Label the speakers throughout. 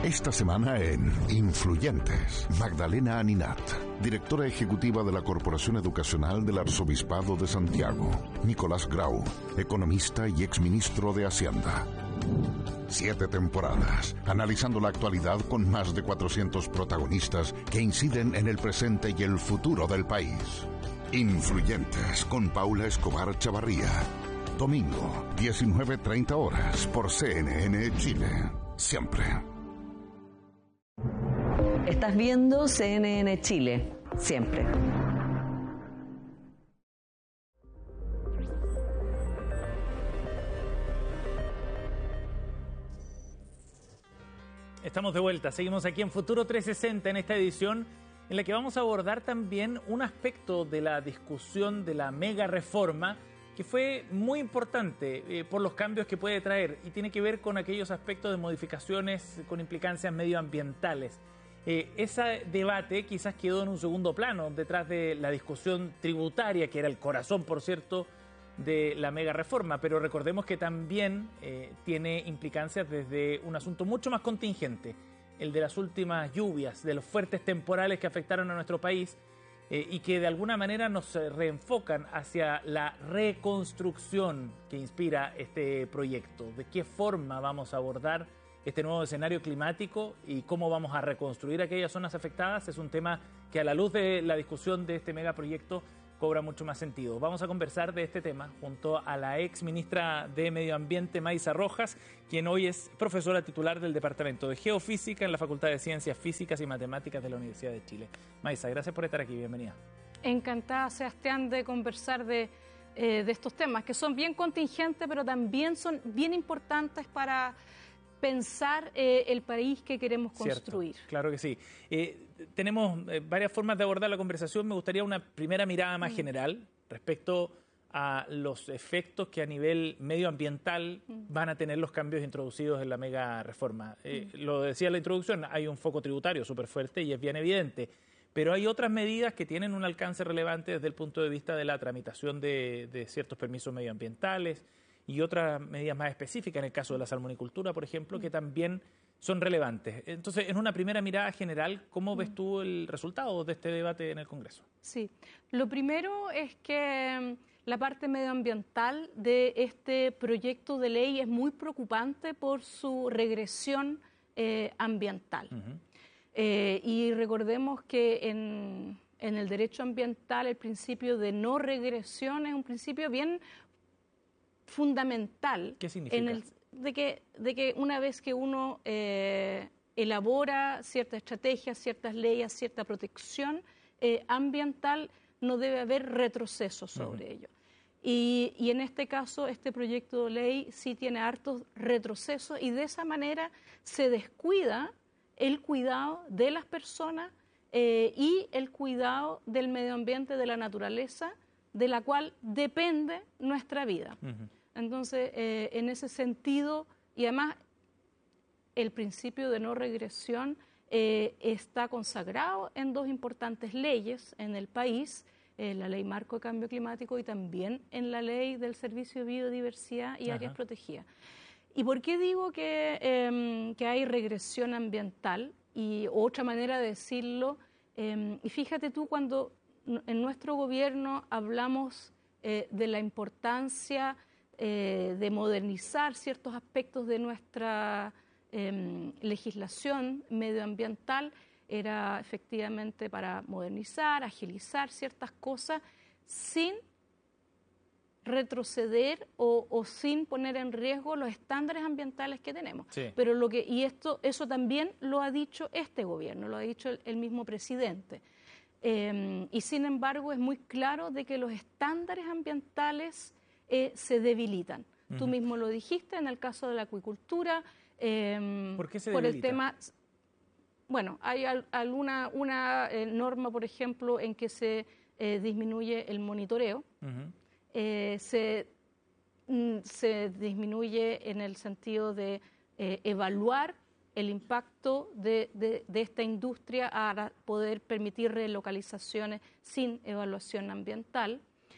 Speaker 1: Esta semana en Influyentes, Magdalena Aninat, directora ejecutiva de la Corporación Educacional del Arzobispado de Santiago. Nicolás Grau, economista y exministro de Hacienda. 7 temporadas, analizando la actualidad con más de 400 protagonistas que inciden en el presente y el futuro del país. Influyentes, con Paula Escobar Chavarría. Domingo, 19:30 horas, por CNN Chile. Siempre.
Speaker 2: Estás viendo CNN Chile, siempre.
Speaker 3: Estamos de vuelta, seguimos aquí en Futuro 360 en esta edición en la que vamos a abordar también un aspecto de la discusión de la mega reforma que fue muy importante por los cambios que puede traer y tiene que ver con aquellos aspectos de modificaciones con implicancias medioambientales. Ese debate quizás quedó en un segundo plano detrás de la discusión tributaria, que era el corazón, por cierto, de la mega reforma, pero recordemos que también tiene implicancias desde un asunto mucho más contingente, el de las últimas lluvias, de los fuertes temporales que afectaron a nuestro país y que de alguna manera nos reenfocan hacia la reconstrucción que inspira este proyecto. ¿De qué forma vamos a abordar este nuevo escenario climático y cómo vamos a reconstruir aquellas zonas afectadas? Es un tema que a la luz de la discusión de este megaproyecto cobra mucho más sentido. Vamos a conversar de este tema junto a la ex ministra de Medio Ambiente, Maisa Rojas, quien hoy es profesora titular del Departamento de Geofísica en la Facultad de Ciencias Físicas y Matemáticas de la Universidad de Chile. Maisa, gracias por estar aquí, bienvenida.
Speaker 4: Encantada, Sebastián, de conversar de estos temas, que son bien contingentes, pero también son bien importantes para pensar el país que queremos construir.
Speaker 3: Cierto, claro que sí. Tenemos varias formas de abordar la conversación. Me gustaría una primera mirada más general respecto a los efectos que a nivel medioambiental van a tener los cambios introducidos en la mega reforma. Lo decía en la introducción, hay un foco tributario súper fuerte y es bien evidente, pero hay otras medidas que tienen un alcance relevante desde el punto de vista de la tramitación de ciertos permisos medioambientales y otras medidas más específicas, en el caso de la salmonicultura, por ejemplo, que también son relevantes. Entonces, en una primera mirada general, ¿cómo ves tú el resultado de este debate en el Congreso?
Speaker 4: Sí, lo primero es que la parte medioambiental de este proyecto de ley es muy preocupante por su regresión ambiental. Y recordemos que en el derecho ambiental el principio de no regresión es un principio bien fundamental.
Speaker 3: ¿Qué significa?
Speaker 4: De que una vez que uno elabora ciertas estrategias, ciertas leyes, cierta protección ambiental, no debe haber retroceso sobre ello. Y en este caso, este proyecto de ley sí tiene hartos retrocesos y de esa manera se descuida el cuidado de las personas y el cuidado del medio ambiente, de la naturaleza, de la cual depende nuestra vida. Entonces, en ese sentido, y además el principio de no regresión está consagrado en 2 importantes leyes en el país, la Ley Marco de Cambio Climático y también en la Ley del Servicio de Biodiversidad y Áreas Protegidas. ¿Y por qué digo que hay regresión ambiental? Y otra manera de decirlo, y fíjate tú, cuando en nuestro gobierno hablamos de la importancia de modernizar ciertos aspectos de nuestra legislación medioambiental, era efectivamente para modernizar, agilizar ciertas cosas sin retroceder o sin poner en riesgo los estándares ambientales que tenemos.
Speaker 3: Sí.
Speaker 4: Pero eso también lo ha dicho este gobierno, lo ha dicho el mismo presidente. Y sin embargo es muy claro de que los estándares ambientales se debilitan. Tú mismo lo dijiste en el caso de la acuicultura.
Speaker 3: ¿Por qué se
Speaker 4: por
Speaker 3: debilita?
Speaker 4: El tema, bueno, hay una norma, por ejemplo, en que se disminuye el monitoreo. Se disminuye en el sentido de evaluar el impacto de esta industria a poder permitir relocalizaciones sin evaluación ambiental.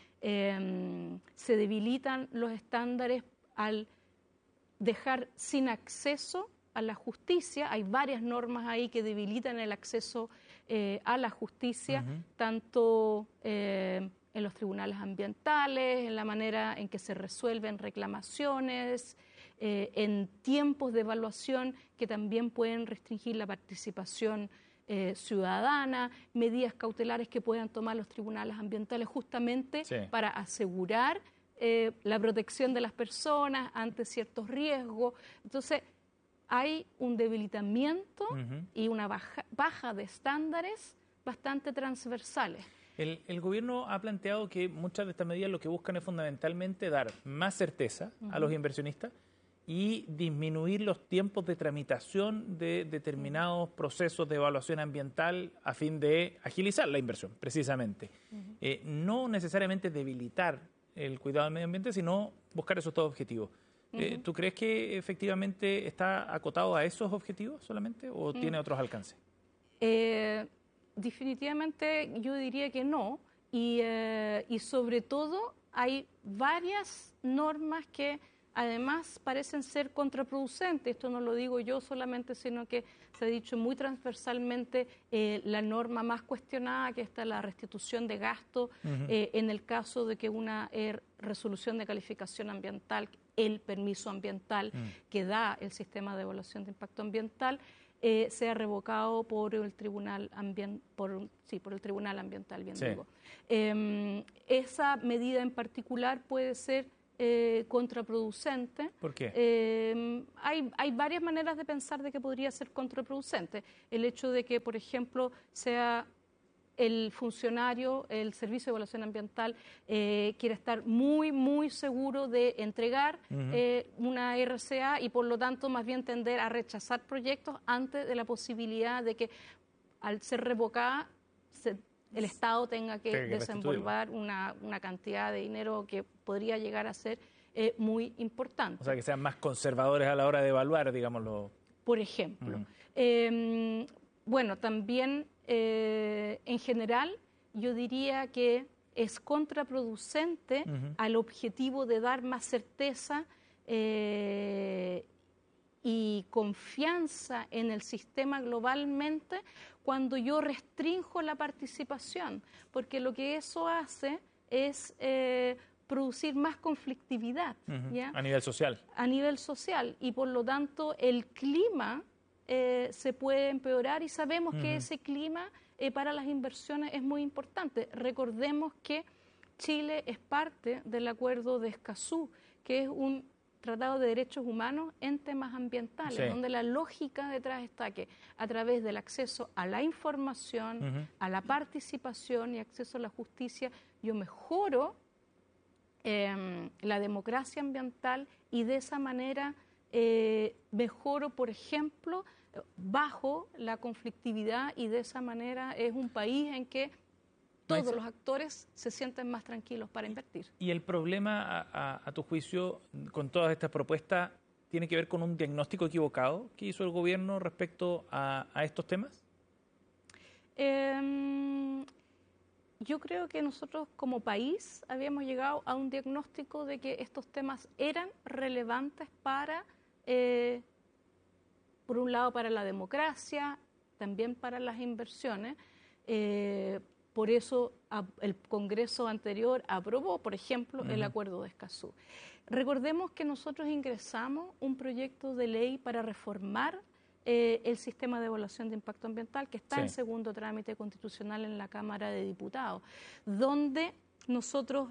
Speaker 4: Se debilitan los estándares al dejar sin acceso a la justicia. Hay varias normas ahí que debilitan el acceso a la justicia, tanto en los tribunales ambientales, en la manera en que se resuelven reclamaciones, en tiempos de evaluación que también pueden restringir la participación ciudadana, medidas cautelares que puedan tomar los tribunales ambientales justamente para asegurar la protección de las personas ante ciertos riesgos. Entonces, hay un debilitamiento y una baja de estándares bastante transversales.
Speaker 3: El gobierno ha planteado que muchas de estas medidas lo que buscan es fundamentalmente dar más certeza a los inversionistas y disminuir los tiempos de tramitación de determinados procesos de evaluación ambiental a fin de agilizar la inversión, precisamente. No necesariamente debilitar el cuidado del medio ambiente, sino buscar esos dos objetivos. ¿Tú crees que efectivamente está acotado a esos objetivos solamente o tiene otros alcances?
Speaker 4: Definitivamente yo diría que no, y sobre todo hay varias normas que además parecen ser contraproducentes. Esto no lo digo yo solamente, sino que se ha dicho muy transversalmente la norma más cuestionada, que está la restitución de gasto en el caso de que una resolución de calificación ambiental, el permiso ambiental que da el sistema de evaluación de impacto ambiental, sea revocado por el Tribunal por el Tribunal Ambiental, digo. Esa medida en particular puede ser contraproducente.
Speaker 3: ¿Por qué?
Speaker 4: Hay varias maneras de pensar de que podría ser contraproducente. El hecho de que, por ejemplo, sea el funcionario, el Servicio de Evaluación Ambiental, quiere estar muy, muy seguro de entregar una RCA y, por lo tanto, más bien tender a rechazar proyectos antes de la posibilidad de que, al ser revocada, el Estado tenga que desenvolver una cantidad de dinero que podría llegar a ser muy importante.
Speaker 3: O sea, que sean más conservadores a la hora de evaluar, digámoslo.
Speaker 4: Por ejemplo. Bueno, también en general yo diría que es contraproducente al objetivo de dar más certeza y confianza en el sistema globalmente cuando yo restrinjo la participación, porque lo que eso hace es producir más conflictividad. ¿Ya?
Speaker 3: A nivel social.
Speaker 4: A nivel social, y por lo tanto el clima se puede empeorar, y sabemos que ese clima para las inversiones es muy importante. Recordemos que Chile es parte del Acuerdo de Escazú, que es un tratado de derechos humanos en temas ambientales, donde la lógica detrás está que a través del acceso a la información, a la participación y acceso a la justicia, yo mejoro la democracia ambiental, y de esa manera mejoro, por ejemplo, bajo la conflictividad, y de esa manera es un país en que todos los actores se sienten más tranquilos para invertir.
Speaker 3: ¿Y el problema, a tu juicio, con todas estas propuestas, tiene que ver con un diagnóstico equivocado que hizo el gobierno respecto a estos temas?
Speaker 4: Yo creo que nosotros como país habíamos llegado a un diagnóstico de que estos temas eran relevantes para, por un lado, para la democracia, también para las inversiones. Por eso el Congreso anterior aprobó, por ejemplo, el Acuerdo de Escazú. Recordemos que nosotros ingresamos un proyecto de ley para reformar el sistema de evaluación de impacto ambiental, que está en segundo trámite constitucional en la Cámara de Diputados, donde nosotros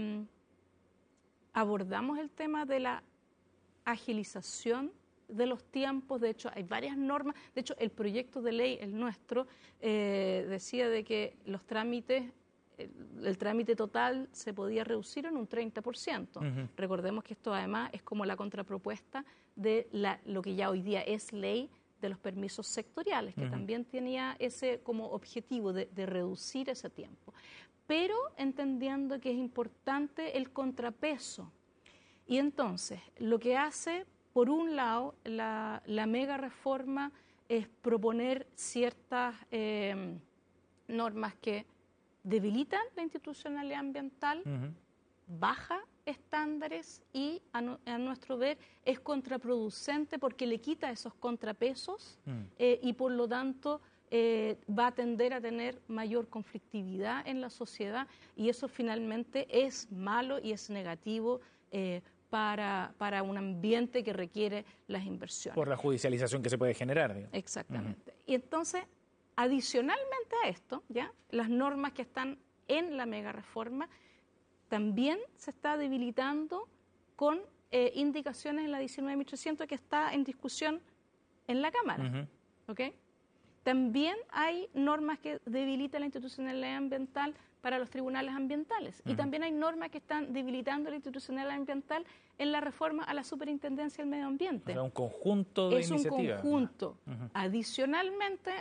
Speaker 4: abordamos el tema de la agilización de los tiempos. De hecho, hay varias normas. De hecho, el proyecto de ley, el nuestro, decía de que los trámites, el trámite total se podía reducir en un 30%. Recordemos que esto además es como la contrapropuesta de lo que ya hoy día es ley de los permisos sectoriales, que también tenía ese como objetivo de reducir ese tiempo. Pero entendiendo que es importante el contrapeso. Y entonces, lo que hace, por un lado, la mega reforma es proponer ciertas normas que debilitan la institucionalidad ambiental, baja estándares y, a nuestro ver, es contraproducente porque le quita esos contrapesos y, por lo tanto, va a tender a tener mayor conflictividad en la sociedad, y eso finalmente es malo y es negativo para un ambiente que requiere las inversiones.
Speaker 3: Por la judicialización que se puede generar, digamos.
Speaker 4: Exactamente. Y entonces, adicionalmente a esto, ¿ya?, las normas que están en la mega reforma también se está debilitando con indicaciones en la 19.300 que está en discusión en la Cámara. ¿Ok? También hay normas que debilitan la institucionalidad ambiental para los tribunales ambientales. Y también hay normas que están debilitando la institucionalidad ambiental en la reforma a la Superintendencia del Medio Ambiente.
Speaker 3: O sea, un conjunto de iniciativas.
Speaker 4: Es un conjunto. Adicionalmente,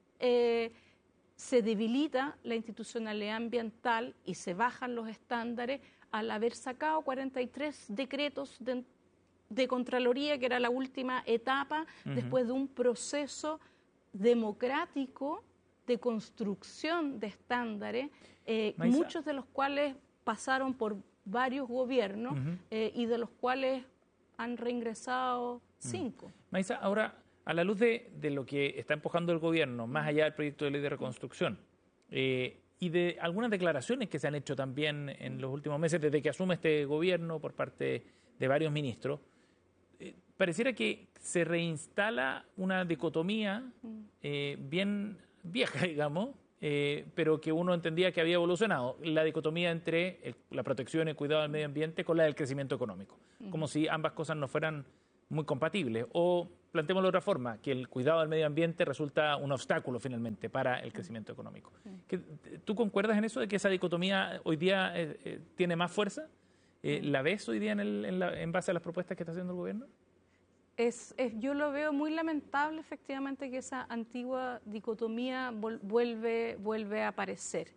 Speaker 4: se debilita la institucionalidad ambiental y se bajan los estándares al haber sacado 43 decretos de Contraloría, que era la última etapa después de un proceso democrático de construcción de estándares, muchos de los cuales pasaron por varios gobiernos y de los cuales han reingresado 5.
Speaker 3: Maísa, ahora, a la luz de lo que está empujando el gobierno, más allá del proyecto de ley de reconstrucción, y de algunas declaraciones que se han hecho también en los últimos meses desde que asume este gobierno por parte de varios ministros, pareciera que se reinstala una dicotomía bien vieja, digamos, pero que uno entendía que había evolucionado, la dicotomía entre la protección y el cuidado del medio ambiente con la del crecimiento económico, como si ambas cosas no fueran muy compatibles. O planteémoslo de otra forma, que el cuidado del medio ambiente resulta un obstáculo finalmente para el crecimiento económico. ¿Tú concuerdas en eso, de que esa dicotomía hoy día tiene más fuerza? ¿La ves hoy día en base a las propuestas que está haciendo el gobierno?
Speaker 4: Yo lo veo muy lamentable, efectivamente, que esa antigua dicotomía vuelve a aparecer.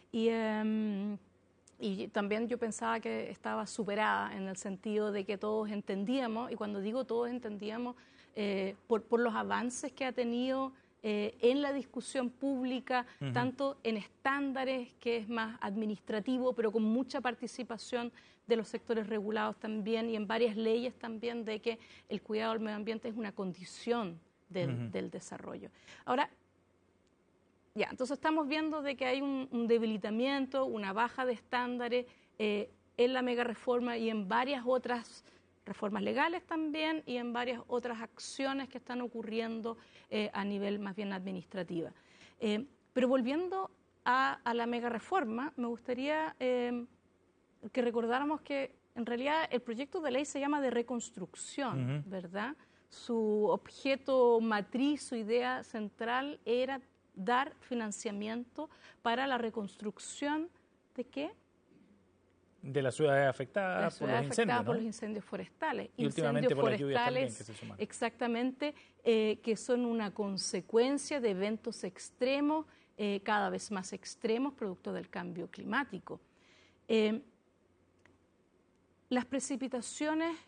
Speaker 4: Y también yo pensaba que estaba superada en el sentido de que todos entendíamos, y cuando digo todos entendíamos, por los avances que ha tenido en la discusión pública, tanto en estándares, que es más administrativo, pero con mucha participación de los sectores regulados también, y en varias leyes también, de que el cuidado del medio ambiente es una condición del desarrollo. Ahora, ya, entonces estamos viendo de que hay un debilitamiento, una baja de estándares en la mega reforma y en varias otras reformas legales también, y en varias otras acciones que están ocurriendo a nivel más bien administrativa. Pero volviendo a la mega reforma, me gustaría que recordáramos que en realidad el proyecto de ley se llama de reconstrucción, ¿verdad? Su objeto matriz, su idea central era dar financiamiento para la reconstrucción ¿de qué?
Speaker 3: De las ciudades afectadas por los incendios, ¿no?
Speaker 4: Por los incendios forestales.
Speaker 3: Y últimamente por las lluvias también, que se suman.
Speaker 4: Exactamente, que son una consecuencia de eventos extremos, cada vez más extremos, producto del cambio climático. Las precipitaciones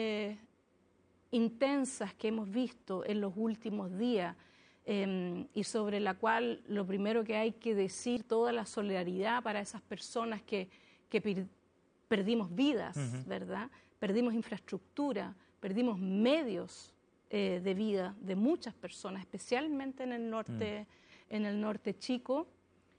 Speaker 4: intensas que hemos visto en los últimos días, y sobre la cual lo primero que hay que decir, toda la solidaridad para esas personas que perdimos vidas, ¿verdad? Perdimos infraestructura, perdimos medios de vida de muchas personas, especialmente en el norte chico.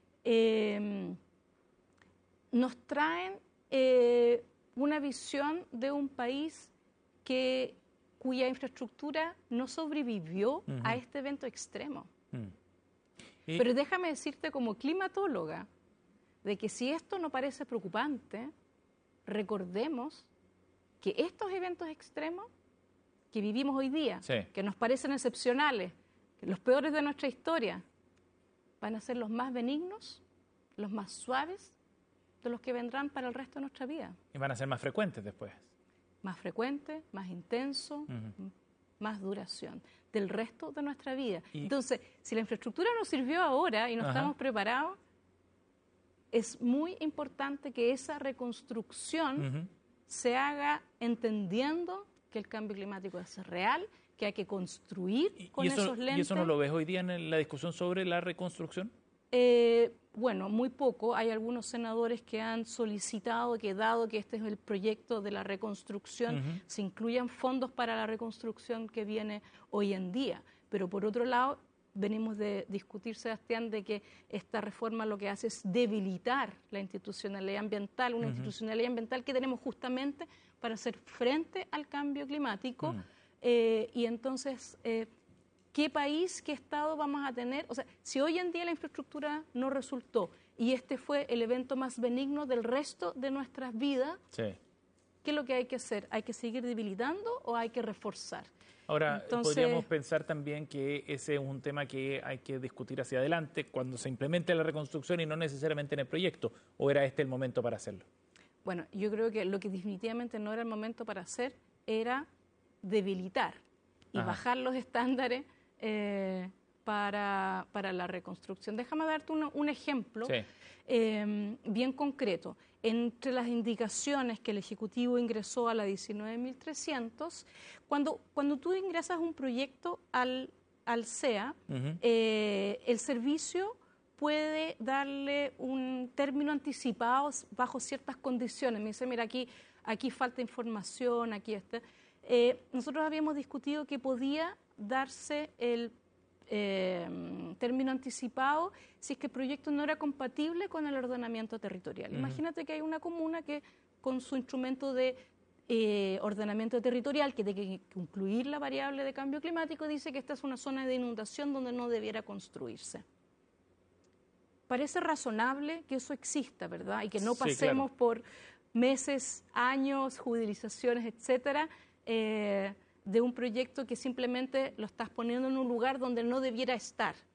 Speaker 4: Nos traen una visión de un país cuya infraestructura no sobrevivió a este evento extremo. Pero déjame decirte como climatóloga de que si esto no parece preocupante, recordemos que estos eventos extremos que vivimos hoy día, que nos parecen excepcionales, los peores de nuestra historia, van a ser los más benignos, los más suaves de los que vendrán para el resto de nuestra vida.
Speaker 3: Y van a ser más frecuentes después.
Speaker 4: Más frecuente, más intenso, más duración del resto de nuestra vida. Entonces, si la infraestructura nos sirvió ahora y no estamos preparados, es muy importante que esa reconstrucción se haga entendiendo que el cambio climático es real, que hay que construir con esos lentes.
Speaker 3: ¿Y eso no lo ves hoy día en la discusión sobre la reconstrucción?
Speaker 4: Bueno, muy poco. Hay algunos senadores que han solicitado que, dado que este es el proyecto de la reconstrucción, se incluyan fondos para la reconstrucción que viene hoy en día. Pero por otro lado, venimos de discutir, Sebastián, de que esta reforma lo que hace es debilitar la institucionalidad ambiental, una institucionalidad ambiental que tenemos justamente para hacer frente al cambio climático. Y entonces, ¿qué país, qué Estado vamos a tener? O sea, si hoy en día la infraestructura no resultó y este fue el evento más benigno del resto de nuestras vidas, ¿qué es lo que hay que hacer? ¿Hay que seguir debilitando o hay que reforzar?
Speaker 3: Ahora, podríamos pensar también que ese es un tema que hay que discutir hacia adelante cuando se implemente la reconstrucción y no necesariamente en el proyecto, ¿o era este el momento para hacerlo?
Speaker 4: Bueno, yo creo que lo que definitivamente no era el momento para hacer era debilitar y bajar los estándares para la reconstrucción. Déjame darte un ejemplo bien concreto. Entre las indicaciones que el Ejecutivo ingresó a la 19.300, cuando tú ingresas un proyecto al CEA, el servicio puede darle un término anticipado bajo ciertas condiciones. Me dice, mira, aquí falta información, aquí está. Nosotros habíamos discutido que podía darse el término anticipado si es que el proyecto no era compatible con el ordenamiento territorial. Imagínate que hay una comuna que con su instrumento de ordenamiento territorial, que tiene que incluir la variable de cambio climático, dice que esta es una zona de inundación donde no debiera construirse. Parece razonable que eso exista, ¿verdad? Y que no pasemos por meses, años, judicializaciones, etcétera, de un proyecto que simplemente lo estás poniendo en un lugar donde no debiera estar.